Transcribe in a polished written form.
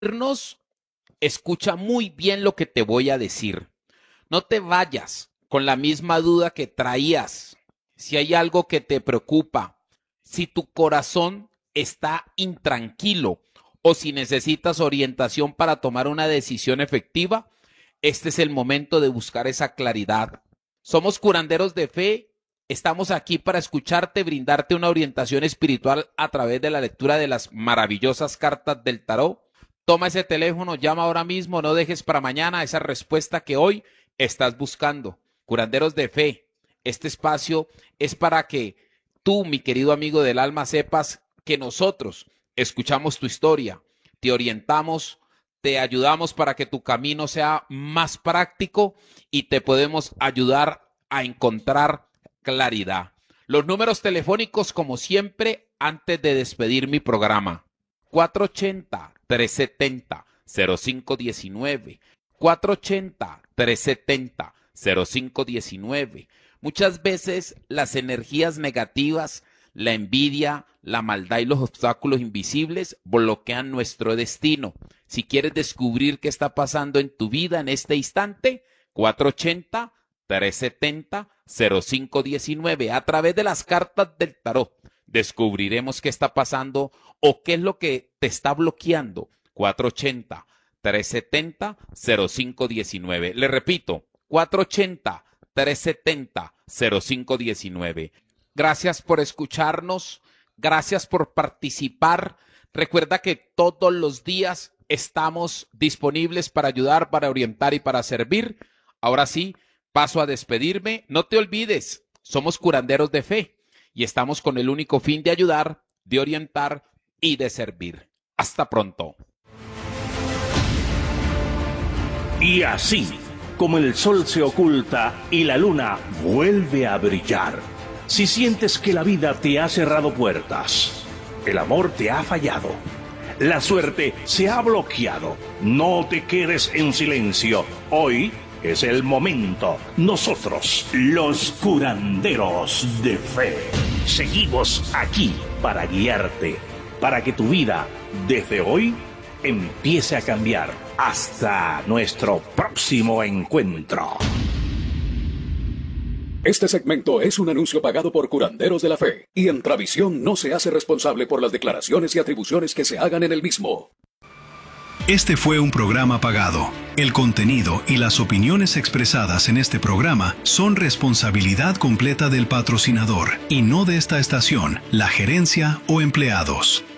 escucha muy bien lo que te voy a decir. No te vayas con la misma duda que traías. Si hay algo que te preocupa, si tu corazón está intranquilo o si necesitas orientación para tomar una decisión efectiva, este es el momento de buscar esa claridad. Somos curanderos de fe, estamos aquí para escucharte, brindarte una orientación espiritual a través de la lectura de las maravillosas cartas del tarot. Toma ese teléfono, llama ahora mismo, no dejes para mañana esa respuesta que hoy estás buscando. Curanderos de fe, este espacio es para que tú, mi querido amigo del alma, sepas que nosotros escuchamos tu historia, te orientamos, te ayudamos para que tu camino sea más práctico y te podemos ayudar a encontrar claridad. Los números telefónicos, como siempre, antes de despedir mi programa: 480-370-0519, 480-370-0519. Muchas veces las energías negativas, la envidia, la maldad y los obstáculos invisibles bloquean nuestro destino. Si quieres descubrir qué está pasando en tu vida en este instante, 480-370-0519. A través de las cartas del tarot descubriremos qué está pasando o qué es lo que te está bloqueando. 480-370-0519. Le repito, 480-370-0519. Gracias por escucharnos, gracias por participar. Recuerda que todos los días estamos disponibles para ayudar, para orientar y para servir. Ahora sí, paso a despedirme. No te olvides, somos curanderos de fe y estamos con el único fin de ayudar, de orientar y de servir. Hasta pronto. Y así, como el sol se oculta y la luna vuelve a brillar, si sientes que la vida te ha cerrado puertas, el amor te ha fallado, la suerte se ha bloqueado, no te quedes en silencio. Hoy es el momento. Nosotros, los curanderos de fe, seguimos aquí para guiarte, para que tu vida, desde hoy, empiece a cambiar. Hasta nuestro próximo encuentro. Este segmento es un anuncio pagado por Curanderos de la Fe, y Entravisión no se hace responsable por las declaraciones y atribuciones que se hagan en el mismo. Este fue un programa pagado. El contenido y las opiniones expresadas en este programa son responsabilidad completa del patrocinador y no de esta estación, la gerencia o empleados.